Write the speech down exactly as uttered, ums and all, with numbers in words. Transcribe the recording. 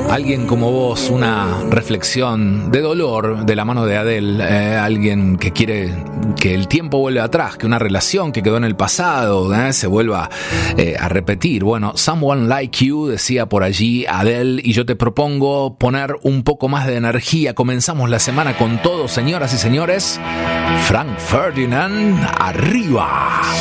Alguien como vos, una reflexión de dolor de la mano de Adele, eh, alguien que quiere que el tiempo vuelva atrás, que una relación que quedó en el pasado eh, se vuelva eh, a repetir. Bueno, Someone Like You, decía por allí Adele, y yo te propongo poner un poco más de energía. Comenzamos la semana con todo, señoras y señores. Frank Ferdinand, arriba.